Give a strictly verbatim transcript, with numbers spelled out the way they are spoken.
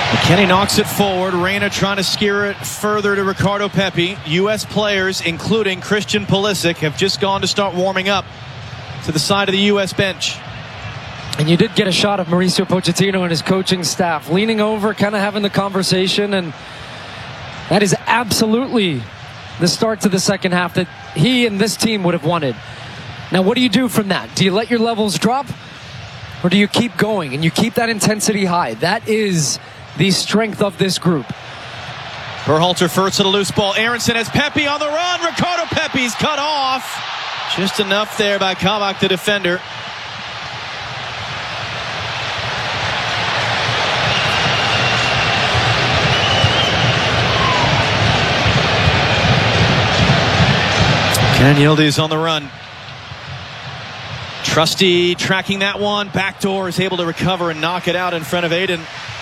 McKennie knocks it forward. Reyna trying to steer it further to Ricardo Pepi. U S players, including Christian Pulisic, have just gone to start warming up to the side of the U S bench. And you did get a shot of Mauricio Pochettino and his coaching staff leaning over, kind of having the conversation, and that is absolutely the start to the second half that he and this team would have wanted. Now, what do you do from that? Do you let your levels drop, or do you keep going and you keep that intensity high? That is the strength of this group. Berhalter first at a loose ball. Aronson has Pepi on the run. Ricardo Pepi's cut off. Just enough there by Kabak, the defender. Kenan Yildiz on the run. Trusty tracking that one. Backdoor is able to recover and knock it out in front of Aiden.